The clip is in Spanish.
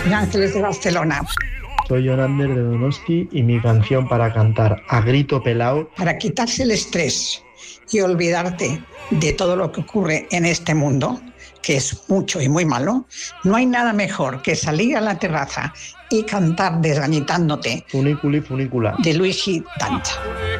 Ángeles de Barcelona. Soy Yonander de Donosti y mi canción para cantar a grito pelao. Para quitarse el estrés y olvidarte de todo lo que ocurre en este mundo, que es mucho y muy malo, no hay nada mejor que salir a la terraza y cantar desgañitándote Funiculi funicula. de Luigi Danta.